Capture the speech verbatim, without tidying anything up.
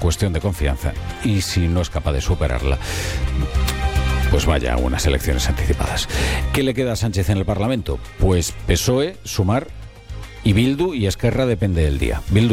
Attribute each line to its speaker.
Speaker 1: cuestión de confianza y si no es capaz de superarla, pues vaya a unas elecciones anticipadas. ¿Qué le queda a Sánchez en el Parlamento? Pues P S O E, Sumar y Bildu, y Esquerra depende del día. Bildu